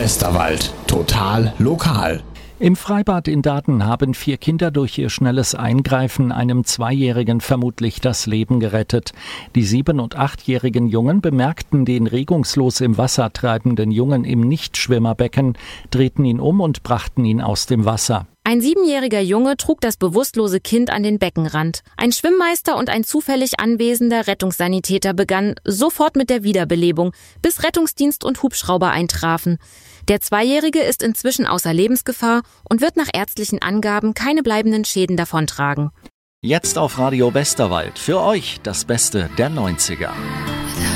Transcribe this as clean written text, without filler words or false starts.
Westerwald. Total lokal. Im Freibad in Daden haben 4 Kinder durch ihr schnelles Eingreifen einem 2-Jährigen vermutlich das Leben gerettet. Die 7- und 8-jährigen Jungen bemerkten den regungslos im Wasser treibenden Jungen im Nichtschwimmerbecken, drehten ihn um und brachten ihn aus dem Wasser. Ein 7-jähriger Junge trug das bewusstlose Kind an den Beckenrand. Ein Schwimmmeister und ein zufällig anwesender Rettungssanitäter begannen sofort mit der Wiederbelebung, bis Rettungsdienst und Hubschrauber eintrafen. Der 2-Jährige ist inzwischen außer Lebensgefahr und wird nach ärztlichen Angaben keine bleibenden Schäden davontragen. Jetzt auf Radio Westerwald. Für euch das Beste der 90er.